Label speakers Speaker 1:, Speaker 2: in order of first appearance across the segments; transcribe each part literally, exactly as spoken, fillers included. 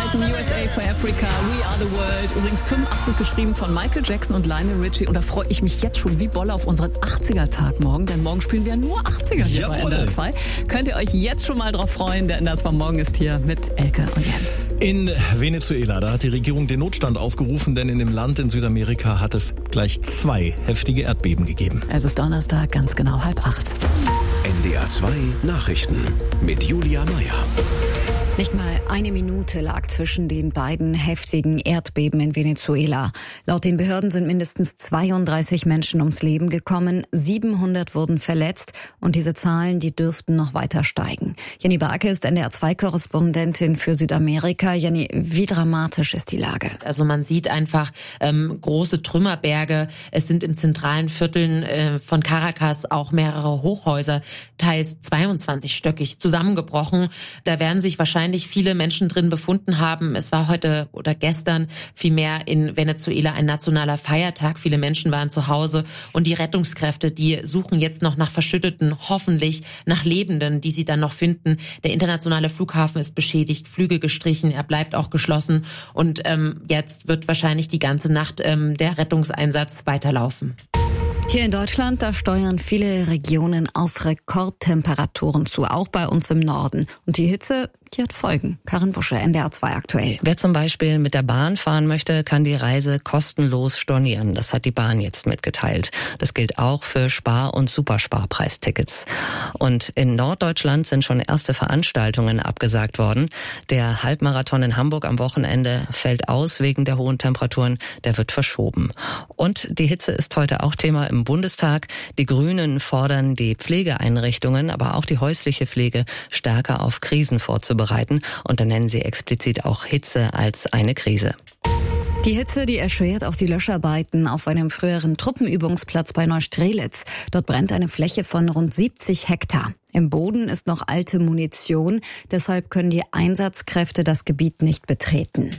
Speaker 1: Hamilton, U S A for Africa, We Are the World. Übrigens fünfundachtzig geschrieben von Michael Jackson und Lionel Richie. Und da freue ich mich jetzt schon wie Bolle auf unseren achtziger-Tag morgen. Denn morgen spielen wir nur achtziger hier
Speaker 2: Jawohl.
Speaker 1: bei N D R zwei. Könnt ihr euch jetzt schon mal drauf freuen. Der N D R zwei Morgen ist hier mit Elke und Jens.
Speaker 2: In Venezuela, da hat die Regierung den Notstand ausgerufen, denn in dem Land in Südamerika hat es gleich zwei heftige Erdbeben gegeben.
Speaker 1: Es ist Donnerstag, ganz genau halb acht.
Speaker 3: N D R zwei Nachrichten mit Julia Meyer.
Speaker 4: Nicht mal eine Minute lag zwischen den beiden heftigen Erdbeben in Venezuela. Laut den Behörden sind mindestens zweiunddreißig Menschen ums Leben gekommen, siebenhundert wurden verletzt und diese Zahlen, die dürften noch weiter steigen. Jenny Barke ist N D R zwei Korrespondentin für Südamerika. Jenny, wie dramatisch ist die Lage?
Speaker 5: Also man sieht einfach ähm, große Trümmerberge. Es sind in zentralen Vierteln äh, von Caracas auch mehrere Hochhäuser, teils zweiundzwanzigstöckig, zusammengebrochen. Da werden sich wahrscheinlich viele Menschen drin befunden haben. Es war heute oder gestern vielmehr in Venezuela ein nationaler Feiertag. Viele Menschen waren zu Hause und die Rettungskräfte, die suchen jetzt noch nach Verschütteten, hoffentlich nach Lebenden, die sie dann noch finden. Der internationale Flughafen ist beschädigt, Flüge gestrichen, er bleibt auch geschlossen und ähm, jetzt wird wahrscheinlich die ganze Nacht ähm, der Rettungseinsatz weiterlaufen.
Speaker 4: Hier in Deutschland, da steuern viele Regionen auf Rekordtemperaturen zu, auch bei uns im Norden. Und die Hitze, die hat Folgen. Karin Busche, N D R zwei aktuell.
Speaker 6: Wer zum Beispiel mit der Bahn fahren möchte, kann die Reise kostenlos stornieren. Das hat die Bahn jetzt mitgeteilt. Das gilt auch für Spar- und Supersparpreistickets. Und in Norddeutschland sind schon erste Veranstaltungen abgesagt worden. Der Halbmarathon in Hamburg am Wochenende fällt aus wegen der hohen Temperaturen. Der wird verschoben. Und die Hitze ist heute auch Thema im Bundestag. Die Grünen fordern die Pflegeeinrichtungen, aber auch die häusliche Pflege stärker auf Krisen vorzubereiten. Und da nennen sie explizit auch Hitze als eine Krise.
Speaker 4: Die Hitze, die erschwert auch die Löscharbeiten auf einem früheren Truppenübungsplatz bei Neustrelitz. Dort brennt eine Fläche von rund siebzig Hektar. Im Boden ist noch alte Munition, deshalb können die Einsatzkräfte das Gebiet nicht betreten.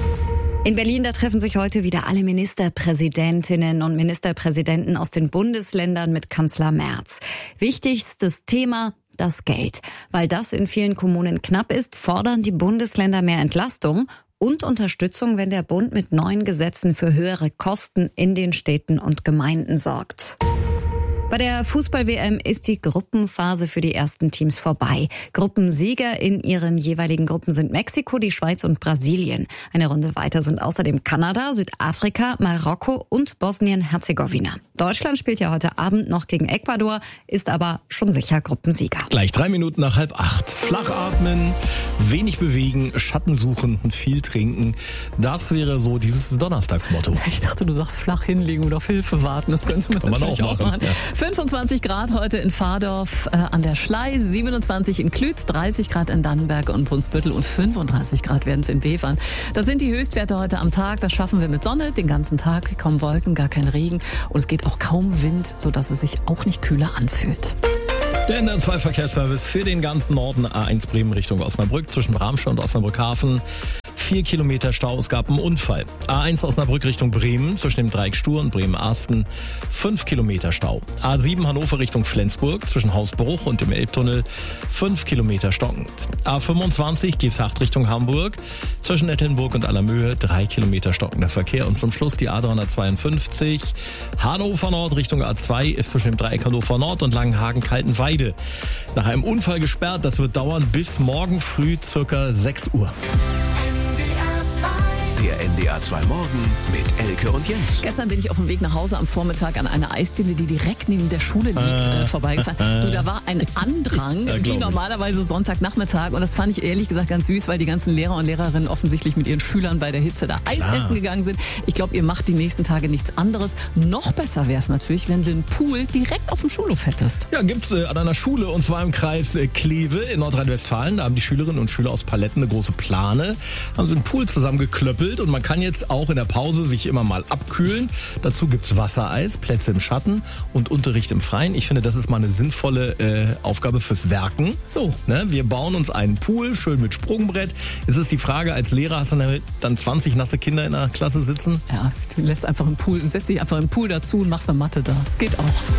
Speaker 4: In Berlin, da treffen sich heute wieder alle Ministerpräsidentinnen und Ministerpräsidenten aus den Bundesländern mit Kanzler Merz. Wichtigstes Thema: das Geld. Weil das in vielen Kommunen knapp ist, fordern die Bundesländer mehr Entlastung und Unterstützung, wenn der Bund mit neuen Gesetzen für höhere Kosten in den Städten und Gemeinden sorgt. Bei der Fußball-W M ist die Gruppenphase für die ersten Teams vorbei. Gruppensieger in ihren jeweiligen Gruppen sind Mexiko, die Schweiz und Brasilien. Eine Runde weiter sind außerdem Kanada, Südafrika, Marokko und Bosnien-Herzegowina. Deutschland spielt ja heute Abend noch gegen Ecuador, ist aber schon sicher Gruppensieger.
Speaker 2: Gleich drei Minuten nach halb acht. Flach atmen, wenig bewegen, Schatten suchen und viel trinken. Das wäre so dieses Donnerstagsmotto.
Speaker 1: Ich dachte, du sagst flach hinlegen oder auf Hilfe warten. Das könnte man,
Speaker 2: Kann man
Speaker 1: natürlich
Speaker 2: auch
Speaker 1: auch
Speaker 2: machen.
Speaker 1: machen. Ja. fünfundzwanzig Grad heute in Fahrdorf äh, an der Schlei, siebenundzwanzig in Klütz, dreißig Grad in Dannenberg und Brunsbüttel und fünfunddreißig Grad werden es in Bevern. Das sind die Höchstwerte heute am Tag. Das schaffen wir mit Sonne den ganzen Tag. Kaum Wolken, gar kein Regen und es geht auch kaum Wind, sodass es sich auch nicht kühler anfühlt.
Speaker 2: Der N D R zwei Verkehrsservice für den ganzen Norden. A eins Bremen Richtung Osnabrück zwischen Bramsche und Osnabrück-Hafen. Vier Kilometer Stau, es gab einen Unfall. A eins Osnabrück Richtung Bremen zwischen dem Dreieck Stur und Bremen-Arsten. Fünf Kilometer Stau. A sieben Hannover Richtung Flensburg zwischen Hausbruch und dem Elbtunnel. Fünf Kilometer stockend. A fünfundzwanzig Geesthacht Richtung Hamburg zwischen Ettelnburg und Allermöhe. Drei Kilometer stockender Verkehr. Und zum Schluss die A dreihundertzweiundfünfzig Hannover Nord Richtung A zwei ist zwischen dem Dreieck Hannover Nord und Langenhagen-Kaltenweide. Nach einem Unfall gesperrt. Das wird dauern bis morgen früh circa sechs Uhr.
Speaker 3: Der N D R zwei Morgen mit Elke und Jens.
Speaker 1: Gestern bin ich auf dem Weg nach Hause am Vormittag an einer Eisdiele, die direkt neben der Schule liegt, äh, vorbeigefahren. Du, da war ein Andrang,
Speaker 2: ja,
Speaker 1: wie normalerweise Sonntagnachmittag. Und das fand ich ehrlich gesagt ganz süß, weil die ganzen Lehrer und Lehrerinnen offensichtlich mit ihren Schülern bei der Hitze da Eis
Speaker 2: Klar.
Speaker 1: essen gegangen sind. Ich glaube, ihr macht die nächsten Tage nichts anderes. Noch besser wäre es natürlich, wenn du einen Pool direkt auf dem Schulhof hättest.
Speaker 2: Ja, gibt's äh, an einer Schule und zwar im Kreis äh, Kleve in Nordrhein-Westfalen. Da haben die Schülerinnen und Schüler aus Paletten eine große Plane, haben sie einen Pool zusammengeklöppelt und man kann jetzt auch in der Pause sich immer mal abkühlen. Dazu gibt's Wassereis, Plätze im Schatten und Unterricht im Freien. Ich finde, das ist mal eine sinnvolle äh, Aufgabe fürs Werken. So, ne? Wir bauen uns einen Pool, schön mit Sprungbrett. Jetzt ist die Frage, als Lehrer hast du dann zwanzig nasse Kinder in der Klasse sitzen?
Speaker 1: Ja, du lässt einfach einen Pool, setzt dich einfach einen Pool dazu und machst eine Matte da. Das geht auch.